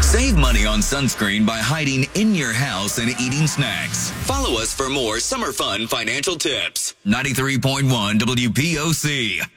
Save money on sunscreen by hiding in your house and eating snacks. Follow us for more summer fun financial tips. 93.1 WPOC.